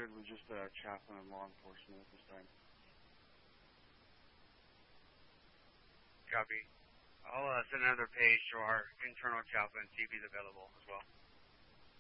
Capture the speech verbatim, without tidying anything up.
good with just uh, chaplain and law enforcement at this time. Copy. I'll uh, send another page to our internal chaplain, see if he's available as well.